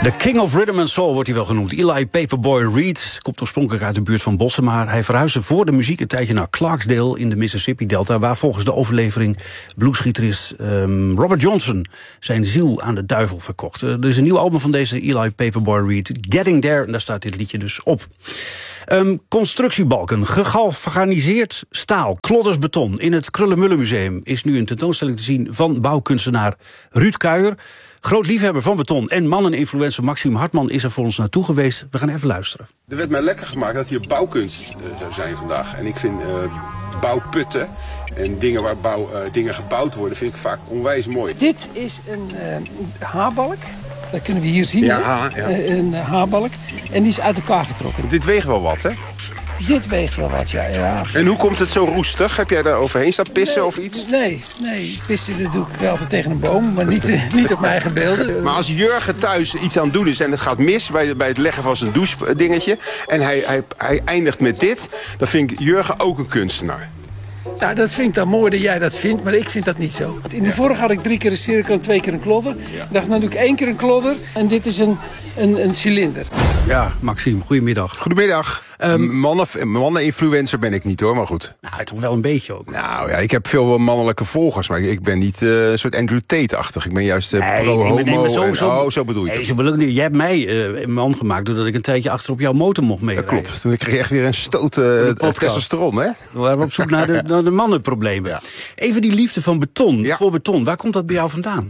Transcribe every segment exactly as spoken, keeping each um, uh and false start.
The King of Rhythm and Soul wordt hij wel genoemd. Eli Paperboy Reed komt oorspronkelijk uit de buurt van Bossen, maar hij verhuisde voor de muziek een tijdje naar Clarksdale in de Mississippi-delta, waar volgens de overlevering bluesgitarist um, Robert Johnson zijn ziel aan de duivel verkocht. Uh, er is een nieuw album van deze Eli Paperboy Reed, Getting There, en daar staat dit liedje dus op. Um, constructiebalken, gegalvaniseerd staal, klodders beton. In het Krullenmullenmuseum is nu een tentoonstelling te zien van bouwkunstenaar Ruud Kuijer. Groot liefhebber van beton en manneninfluencer Maxime Hartman is er voor ons naartoe geweest. We gaan even luisteren. Er werd mij lekker gemaakt dat hier bouwkunst uh, zou zijn vandaag. En ik vind uh, bouwputten en dingen waar bouw, uh, dingen gebouwd worden, vind ik vaak onwijs mooi. Dit is een uh, haarbalk. Dat kunnen we hier zien. Ja, ha, ja. Uh, een uh, haarbalk. En die is uit elkaar getrokken. Dit weegt wel wat, hè? Dit weegt wel wat, ja. ja. En hoe komt het zo roestig? Heb jij daar overheen staan pissen nee, of iets? Nee, nee. Pissen dat doe ik altijd tegen een boom, maar niet, uh, niet op mijn eigen beelden. Maar als Jurgen thuis iets aan het doen is en het gaat mis bij, bij het leggen van zijn douchedingetje, en hij, hij, hij eindigt met dit, dan vind ik Jurgen ook een kunstenaar. Nou, dat vind ik dan mooi dat jij dat vindt, maar ik vind dat niet zo. In de vorige had ik drie keer een cirkel en twee keer een klodder. Ja. Ik dacht, nou doe ik één keer een klodder en dit is een, een, een cilinder. Ja, Maxime, goedemiddag. Goedemiddag. Um, Mannen, mannen-influencer ben ik niet hoor, maar goed. Nou, toch wel een beetje ook. Nou ja, ik heb veel mannelijke volgers, maar ik ben niet uh, een soort Andrew Tate-achtig. Ik ben juist uh, nee, pro-homo. Nee, nee, zo, en, zo, oh, zo bedoel je nee, het. Zo bedoel ik niet. Jij hebt mij uh, een man gemaakt doordat ik een tijdje achter op jouw motor mocht meerijden. Dat klopt. Toen kreeg ik echt weer een stoot uh, testosteron, hè? We waren op zoek naar de, naar de mannenproblemen. Ja. Even die liefde van beton, ja. voor beton. Waar komt dat bij jou vandaan?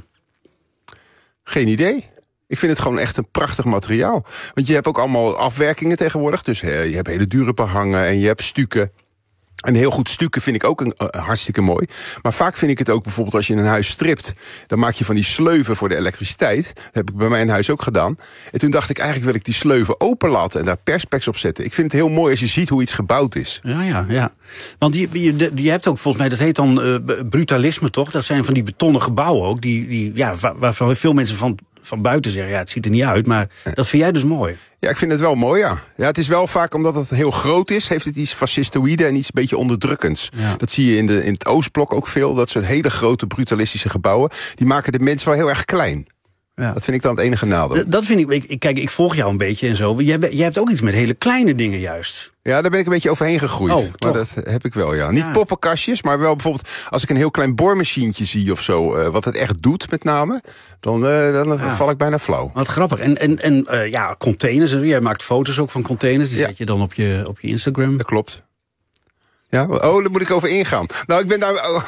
Geen idee. Ik vind het gewoon echt een prachtig materiaal. Want je hebt ook allemaal afwerkingen tegenwoordig. Dus he, je hebt hele dure behangen en je hebt stukken. En heel goed stukken vind ik ook een, uh, hartstikke mooi. Maar vaak vind ik het ook bijvoorbeeld als je een huis stript, dan maak je van die sleuven voor de elektriciteit. Dat heb ik bij mij in huis ook gedaan. En toen dacht ik, eigenlijk wil ik die sleuven open laten en daar perspex op zetten. Ik vind het heel mooi als je ziet hoe iets gebouwd is. Ja, ja, ja. Want je, je, je hebt ook volgens mij, dat heet dan uh, brutalisme toch? Dat zijn van die betonnen gebouwen ook, die, die, ja, waarvan veel mensen van... van buiten zeggen, ja, het ziet er niet uit, maar dat vind jij dus mooi. Ja, ik vind het wel mooi, ja. Ja, het is wel vaak, omdat het heel groot is, heeft het iets fascistoïde en iets een beetje onderdrukkends. Ja. Dat zie je in, de, in het Oostblok ook veel, dat soort hele grote brutalistische gebouwen, die maken de mens wel heel erg klein. Ja. Dat vind ik dan het enige nadeel. Dat vind ik, ik, kijk, ik volg jou een beetje en zo. Jij, jij hebt ook iets met hele kleine dingen juist. Ja, daar ben ik een beetje overheen gegroeid. Oh, maar toch? dat heb ik wel, ja. Niet ja. poppenkastjes, maar wel bijvoorbeeld als ik een heel klein boormachientje zie of zo, uh, wat het echt doet met name, dan, uh, dan ja. val ik bijna flauw. Wat grappig. En, en, en uh, ja, containers. Jij maakt foto's ook van containers. Die ja. zet je dan op je, op je Instagram. Dat klopt. Ja, oh, daar moet ik over ingaan. Nou, ik ben daar... Oh.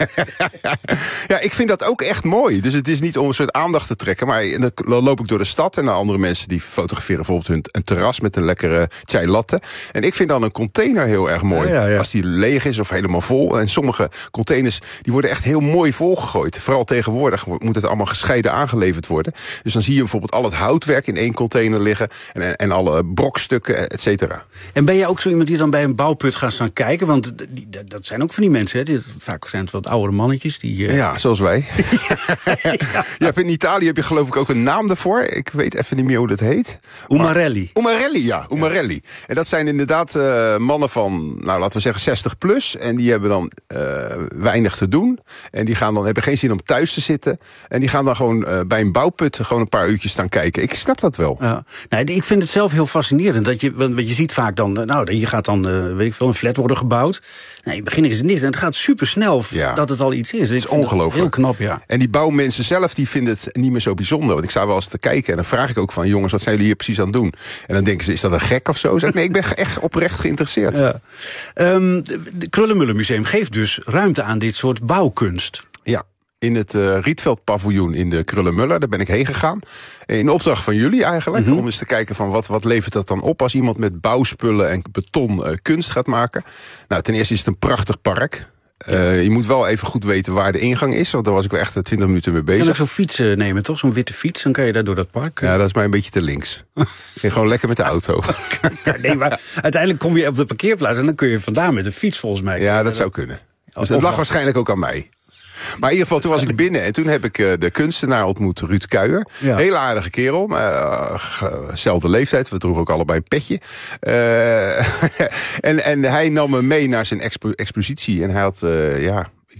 Ja, ik vind dat ook echt mooi. Dus het is niet om een soort aandacht te trekken. Maar dan loop ik door de stad en dan andere mensen die fotograferen bijvoorbeeld hun een terras met een lekkere chai latte. En ik vind dan een container heel erg mooi. Ja, ja, ja. Als die leeg is of helemaal vol. En sommige containers die worden echt heel mooi volgegooid. Vooral tegenwoordig moet het allemaal gescheiden aangeleverd worden. Dus dan zie je bijvoorbeeld al het houtwerk in één container liggen. En, en alle brokstukken, et cetera. En ben jij ook zo iemand die dan bij een bouwput gaat staan kijken? Want die, dat zijn ook van die mensen, hè? Die, vaak zijn het wat oudere mannetjes. Die, uh... Ja, zoals wij. ja. Ja, in Italië heb je geloof ik ook een naam daarvoor. Ik weet even niet meer hoe dat heet. Umarelli. Maar... Umarelli, ja. Umarelli. Ja. En dat zijn inderdaad uh, mannen van, nou laten we zeggen, zestig plus. En die hebben dan uh, weinig te doen. En die gaan dan, hebben geen zin om thuis te zitten. En die gaan dan gewoon uh, bij een bouwput gewoon een paar uurtjes staan kijken. Ik snap dat wel. Ja. Nee, ik vind het zelf heel fascinerend. Dat je, want je ziet vaak dan, nou, je gaat dan, uh, weet ik veel, een flat worden gebouwd. Nee, in het begin is het niks. En het gaat super snel ja. dat het al iets is. Het is ongelooflijk. Heel knap, ja. En die bouwmensen zelf, die vinden het niet meer zo bijzonder. Want ik sta wel eens te kijken en dan vraag ik ook van, jongens, wat zijn jullie hier precies aan het doen? En dan denken ze, is dat een gek of zo? Zeg ik, nee, ik ben echt oprecht geïnteresseerd. Ja. Um, de Krullenmullenmuseum geeft dus ruimte aan dit soort bouwkunst. Ja. In het uh, Rietveld-paviljoen in de Krullenmuller. Daar ben ik heen gegaan. In opdracht van jullie eigenlijk. Mm-hmm. Om eens te kijken van wat, wat levert dat dan op als iemand met bouwspullen en beton uh, kunst gaat maken. Nou, ten eerste is het een prachtig park. Uh, je moet wel even goed weten waar de ingang is. Want daar was ik wel echt twintig minuten mee bezig. Je kan ook zo'n fiets uh, nemen, toch? Zo'n witte fiets. Dan kan je daar door dat park. Ja, dat is mij een beetje te links. Je ging gewoon lekker met de auto. Ja, nee, maar uiteindelijk kom je op de parkeerplaats en dan kun je vandaan met de fiets volgens mij. Ja, dat zou kunnen. Dus dat lag waarschijnlijk ook aan mij. Maar in ieder geval, toen was ik binnen en toen heb ik uh, de kunstenaar ontmoet, Ruud Kuijer. Ja. Hele aardige kerel, uh, zelfde leeftijd, we droegen ook allebei een petje. Uh, en, en hij nam me mee naar zijn expo- expositie en hij had, uh, ja, ik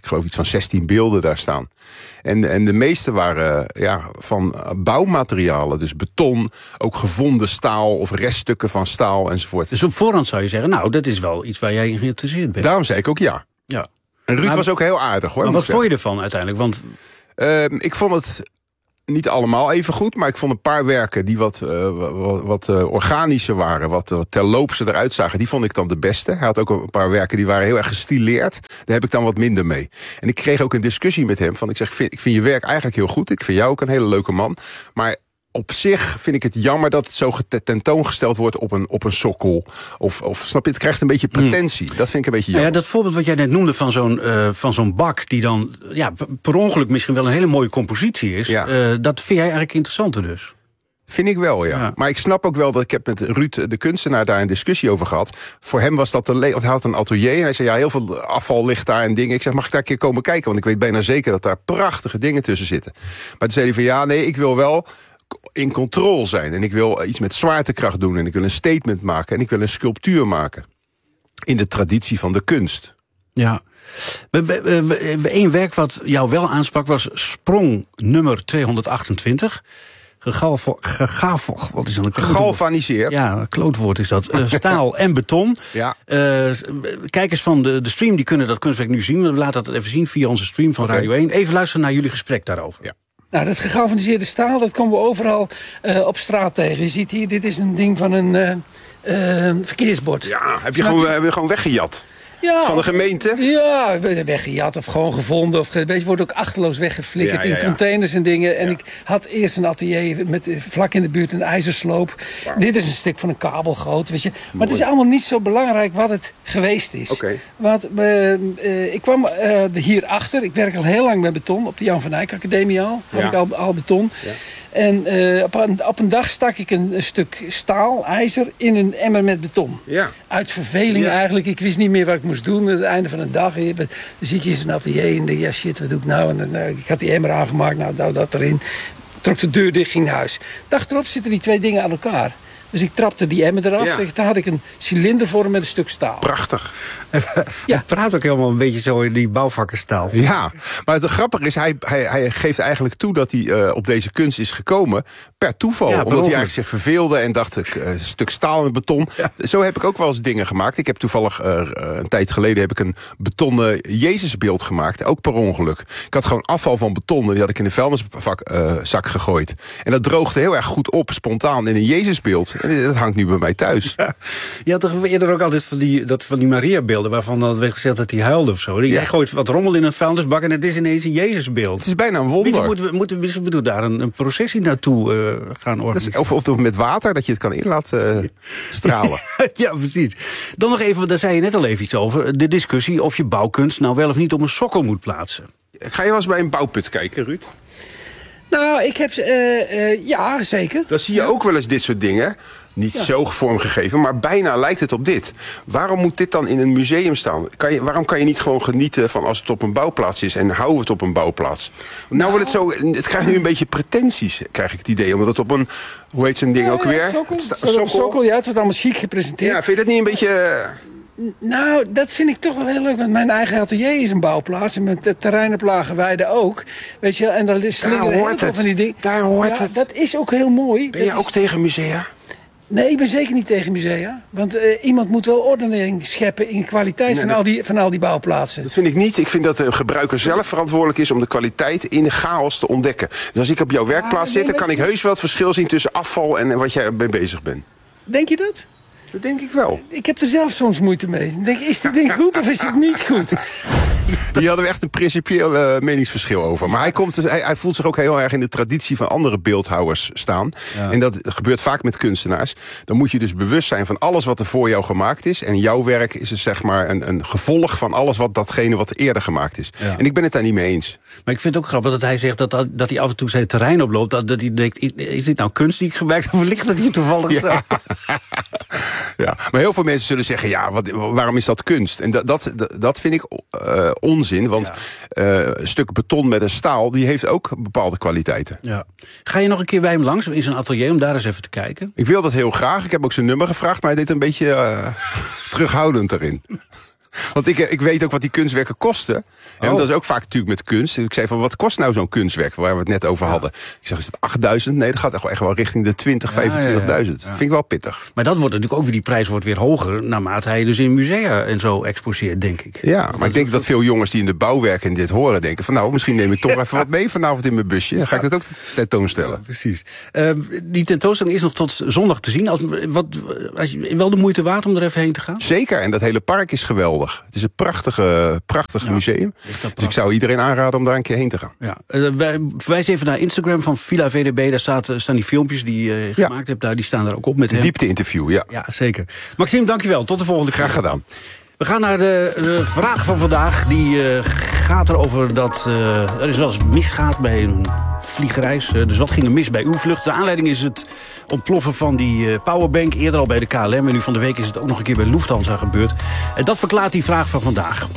ik geloof iets van zestien beelden daar staan. En, en de meeste waren ja, van bouwmaterialen. Dus beton, ook gevonden staal of reststukken van staal enzovoort. Dus op voorhand zou je zeggen, nou, dat is wel iets waar jij in geïnteresseerd bent. Daarom zei ik ook ja. Ja. En Ruud maar, was ook heel aardig, hoor. Maar wat vond je ervan uiteindelijk? Want uh, ik vond het niet allemaal even goed, maar ik vond een paar werken die wat, uh, wat, wat uh, organischer waren, wat, wat terloopse eruit zagen, die vond ik dan de beste. Hij had ook een paar werken die waren heel erg gestileerd. Daar heb ik dan wat minder mee. En ik kreeg ook een discussie met hem van, ik zeg, ik vind, ik vind je werk eigenlijk heel goed. Ik vind jou ook een hele leuke man. Maar op zich vind ik het jammer dat het zo tentoongesteld wordt op een, op een sokkel. Of, of snap je, het krijgt een beetje pretentie. Mm. Dat vind ik een beetje jammer. Nou ja, dat voorbeeld wat jij net noemde van zo'n uh, van zo'n bak die dan ja, per ongeluk misschien wel een hele mooie compositie is. Ja. Uh, dat vind jij eigenlijk interessanter dus? Vind ik wel, ja. ja. Maar ik snap ook wel dat ik heb met Ruud, de kunstenaar, daar een discussie over gehad. Voor hem was dat, een le- hij had een atelier en hij zei, ja, heel veel afval ligt daar en dingen. Ik zeg, mag ik daar een keer komen kijken? Want ik weet bijna zeker dat daar prachtige dingen tussen zitten. Maar toen zei hij van, ja, nee, ik wil wel in controle zijn. En ik wil iets met zwaartekracht doen. En ik wil een statement maken. En ik wil een sculptuur maken. In de traditie van de kunst. Ja. Eén werk wat jou wel aansprak was Sprong nummer tweehonderdachtentwintig. Gegalvo, gegavo, wat is dat? Gegalvaniseerd. Ja, klootwoord is dat. Uh, staal en beton. Ja. Uh, kijkers van de, de stream die kunnen dat kunstwerk nu zien. We laten dat even zien via onze stream van okay. Radio één. Even luisteren naar jullie gesprek daarover. Ja. Nou, dat gegalvaniseerde staal, dat komen we overal uh, op straat tegen. Je ziet hier, dit is een ding van een uh, uh, verkeersbord. Ja, heb je, gewoon, heb je gewoon weggejat? Ja, van de gemeente? Ja, weggejat of gewoon gevonden. Of, weet je, wordt ook achterloos weggeflikkerd ja, ja, ja. in containers en dingen. En ja. ik had eerst een atelier met vlak in de buurt een ijzersloop. Wow. Dit is een stuk van een kabelgoot, weet je. Maar Mooi. Het is allemaal niet zo belangrijk wat het geweest is. Okay. Want uh, uh, ik kwam uh, hierachter. Ik werk al heel lang met beton. Op de Jan van Eyck Academie al. Ja. Had ik al, al beton. Ja. En uh, op, een, op een dag stak ik een, een stuk staal, ijzer, in een emmer met beton. Ja. Uit verveling ja. eigenlijk. Ik wist niet meer wat ik moest doen. Aan het einde van de dag. Je, dan zit je in zo'n atelier en denk ja shit, wat doe ik nou? En, uh, ik had die emmer aangemaakt, nou, nou dat erin. Trok de deur dicht, ging naar huis. Dag erop zitten die twee dingen aan elkaar. Dus ik trapte die emmer eraf. Ja. Daar had ik een cilindervorm met een stuk staal. Prachtig. Ja. Het praat ook helemaal een beetje zo in die bouwvakkerstaal. Ja, maar het grappige is, hij, hij, hij geeft eigenlijk toe dat hij uh, op deze kunst is gekomen per toeval. Ja, omdat hij eigenlijk zich verveelde en dacht, uh, een stuk staal en beton. Ja. Zo heb ik ook wel eens dingen gemaakt. Ik heb toevallig uh, een tijd geleden heb ik een betonnen Jezusbeeld gemaakt. Ook per ongeluk. Ik had gewoon afval van beton en die had ik in een vuilniszak uh, gegooid. En dat droogde heel erg goed op, spontaan, in een Jezusbeeld. En dat hangt nu bij mij thuis. Ja. Je had toch eerder ook altijd van die, dat van die Maria-beelden waarvan dan werd gezegd dat hij huilde of zo. Jij ja. gooit wat rommel in een vuilnisbak en het is ineens een Jezusbeeld. Het is bijna een wonder. Misschien moeten we, moeten, we moeten daar een, een processie naartoe uh, gaan organiseren. Of, of met water, dat je het kan in laten uh, stralen. Ja, precies. Dan nog even, daar zei je net al even iets over. De discussie of je bouwkunst nou wel of niet op een sokkel moet plaatsen. Ga je wel eens bij een bouwput kijken, Ruud? Nou, ik heb... Uh, uh, ja, zeker. Dan zie je ja. ook wel eens dit soort dingen. Niet ja. zo vormgegeven, maar bijna lijkt het op dit. Waarom moet dit dan in een museum staan? Kan je, waarom kan je niet gewoon genieten van als het op een bouwplaats is en hou het op een bouwplaats? Nou, nou wordt het zo, het krijgt nu een beetje pretenties, krijg ik het idee. Omdat het op een, hoe heet zo'n ding ja, ook ja, weer? Sokkel. Sta, sokkel. Sokkel, ja, het wordt allemaal chic gepresenteerd. Ja, vind je dat niet een beetje... Nou, dat vind ik toch wel heel leuk. Want mijn eigen atelier is een bouwplaats. En met terrein op Lagenweide ook. Weet je, en daar slingeren heel veel van die dingen. Daar hoort ja, het. Dat is ook heel mooi. Ben je dat ook is... tegen musea? Nee, ik ben zeker niet tegen musea. Want uh, iemand moet wel ordening scheppen in de kwaliteit nee, van, dat... al die, van al die bouwplaatsen. Dat vind ik niet. Ik vind dat de gebruiker zelf verantwoordelijk is om de kwaliteit in de chaos te ontdekken. Dus als ik op jouw werkplaats ja, nee, zit, dan kan ik heus wel het verschil zien tussen afval en wat jij mee bezig bent. Denk je dat? Dat denk ik wel. Ik heb er zelf soms moeite mee. Ik denk, is dit ding goed of is het niet goed? Hier hadden we echt een principieel uh, meningsverschil over. Maar hij, komt, hij, hij voelt zich ook heel erg in de traditie van andere beeldhouwers staan. Ja. En dat gebeurt vaak met kunstenaars. Dan moet je dus bewust zijn van alles wat er voor jou gemaakt is. En jouw werk is dus zeg maar een, een gevolg van alles wat datgene wat eerder gemaakt is. Ja. En ik ben het daar niet mee eens. Maar ik vind het ook grappig dat hij zegt dat, dat hij af en toe zijn terrein oploopt. Dat, dat hij denkt, is dit nou kunst die ik gebruikt of ligt dat hier toevallig zo? Ja. Ja, maar heel veel mensen zullen zeggen, ja, wat, waarom is dat kunst? En dat, dat, dat vind ik uh, onzin, want ja. uh, een stuk beton met een staal, die heeft ook bepaalde kwaliteiten. Ja. Ga je nog een keer bij hem langs in zijn atelier om daar eens even te kijken? Ik wil dat heel graag. Ik heb ook zijn nummer gevraagd, maar hij deed een beetje uh, terughoudend erin. Want ik, ik weet ook wat die kunstwerken kosten. En Oh. dat is ook vaak natuurlijk met kunst. Ik zei van, wat kost nou zo'n kunstwerk waar we het net over hadden? Ik zeg, is het achtduizend? Nee, dat gaat echt wel richting de twintig, Ja, ja, ja. vijfentwintigduizend. Ja. Vind ik wel pittig. Maar dat wordt natuurlijk ook weer, die prijs wordt weer hoger... naarmate hij dus in musea en zo exposeert, denk ik. Ja, maar ik denk dat veel jongens die in de bouw werken en dit horen denken van, nou, misschien neem ik toch even wat mee vanavond in mijn busje. Dan ga ik dat ook tentoonstellen. Precies. Uh, die tentoonstelling is nog tot zondag te zien. Als, wat, als je, wel de moeite waard om er even heen te gaan? Zeker, en dat hele park is geweldig. Het is een prachtige, prachtig Ja, museum. Dus ik zou iedereen aanraden om daar een keer heen te gaan. Ja. Uh, wij verwijzen even naar Instagram van Villa V D B. Daar staat, staan die filmpjes die je uh, Ja. gemaakt hebt. Daar, die staan daar ook op met hem. Diepte-interview, ja. Ja, zeker. Maxime, dankjewel. Tot de volgende keer. Graag gedaan. We gaan naar de, de vraag van vandaag. Die uh, gaat erover dat uh, er is wel eens misgaat bij een vliegreis. Uh, dus wat ging er mis bij uw vlucht? De aanleiding is het ontploffen van die uh, powerbank. Eerder al bij de K L M. En nu van de week is het ook nog een keer bij Lufthansa gebeurd. En dat verklaart die vraag van vandaag.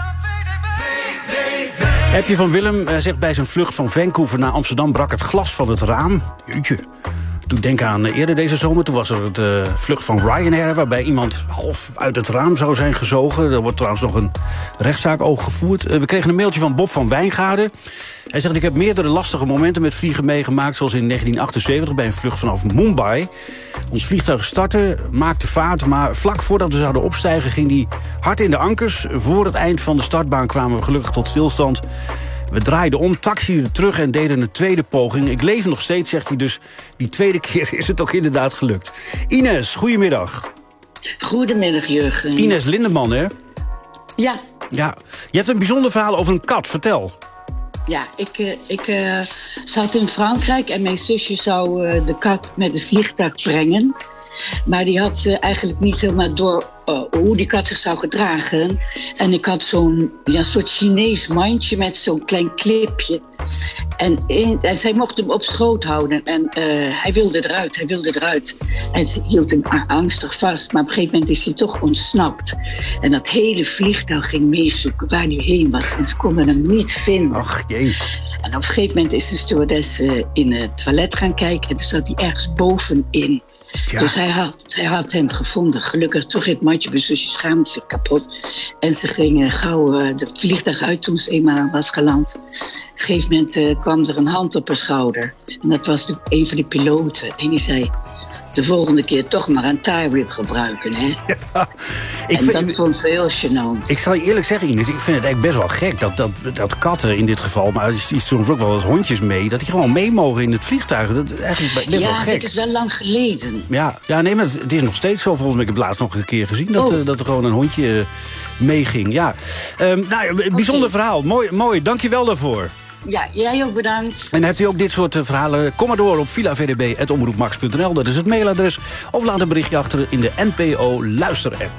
Appje van Willem uh, zegt bij zijn vlucht van Vancouver naar Amsterdam brak het glas van het raam. Jeetje. Toen denk aan uh, eerder deze zomer. Toen was er het uh, vlucht van Ryanair, waarbij iemand half uit het raam zou zijn gezogen. Er wordt trouwens nog een rechtszaak over gevoerd. Uh, we kregen een mailtje van Bob van Wijngaarden. Hij zegt, ik heb meerdere lastige momenten met vliegen meegemaakt, zoals in negentien achtenzeventig bij een vlucht vanaf Mumbai. Ons vliegtuig startte, maakte vaart, maar vlak voordat we zouden opstijgen ging die hard in de ankers. Voor het eind van de startbaan kwamen we gelukkig tot stilstand. We draaiden om, taxieden terug en deden een tweede poging. Ik leef nog steeds, zegt hij, dus die tweede keer is het ook inderdaad gelukt. Ines, goedemiddag. Goedemiddag, Jurgen. Ines Lindeman, hè? Ja, Ja. Je hebt een bijzonder verhaal over een kat, vertel. ja ik, uh, ik uh, zat in Frankrijk en mijn zusje zou uh, de kat met het vliegtuig brengen. Maar die had uh, eigenlijk niet helemaal door uh, hoe die kat zich zou gedragen. En ik had zo'n ja, soort Chinees mandje met zo'n klein clipje. En, in, en zij mocht hem op schoot houden. En uh, hij wilde eruit, hij wilde eruit. En ze hield hem angstig vast. Maar op een gegeven moment is hij toch ontsnapt. En dat hele vliegtuig ging meezoeken waar hij heen was. En ze konden hem niet vinden. Ach, jee. En op een gegeven moment is de stewardess uh, in het toilet gaan kijken. En toen zat hij ergens bovenin. Ja. Dus hij had, hij had hem gevonden. Gelukkig toch in het mandje. Mijn zusje schaamde zich kapot. En ze gingen gauw uh, het vliegtuig uit toen ze eenmaal was geland. Op een gegeven moment uh, kwam er een hand op haar schouder. En dat was de, een van de piloten. En die zei, de volgende keer toch maar een tie rib gebruiken, hè? Ja, ik en vind, dat vond ze heel gênant. Ik zal je eerlijk zeggen, Ines, ik vind het eigenlijk best wel gek... dat, dat, dat katten in dit geval, maar er is soms ook wel eens hondjes mee... dat die gewoon mee mogen in het vliegtuig. Dat is eigenlijk best wel Ja, gek. dit is wel lang geleden. Ja, ja, nee, maar het, het is nog steeds zo. Volgens mij, ik heb het laatst nog een keer gezien... dat, Oh. uh, dat er gewoon een hondje uh, meeging. Ja. Um, nou, een bijzonder Okay. verhaal. Mooi, mooi, dank je wel daarvoor. Ja, jij ook bedankt. En hebt u ook dit soort uh, verhalen? Kom maar door op villa v d b punt omroepmax punt n l. Dat is het mailadres. Of laat een berichtje achter in de N P O Luister-app.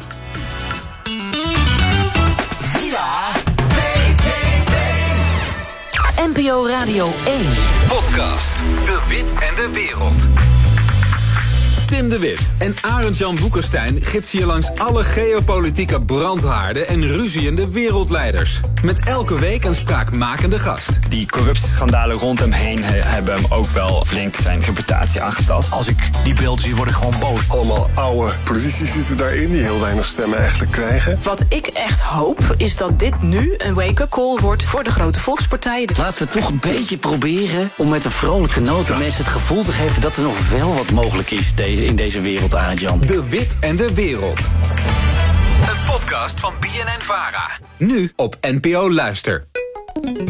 N P O Radio één. Podcast De Wit en de Wereld. Tim de Wit en Arend-Jan Boekenstein gidsen je langs alle geopolitieke brandhaarden en ruziende wereldleiders. Met elke week een spraakmakende gast. Die corruptieschandalen rond hem heen he- hebben hem ook wel flink zijn reputatie aangetast. Als ik die beelden zie, word ik gewoon boos. Allemaal oude politici zitten daarin die heel weinig stemmen eigenlijk krijgen. Wat ik echt hoop, is dat dit nu een wake-up call wordt voor de grote volkspartijen. Laten we toch een beetje proberen om met een vrolijke noot de mensen het gevoel te geven dat er nog wel wat mogelijk is deze, in deze wereld, Arend-Jan. De Wit en de Wereld. Een podcast van B N N-Vara. Nu op N P O Luister.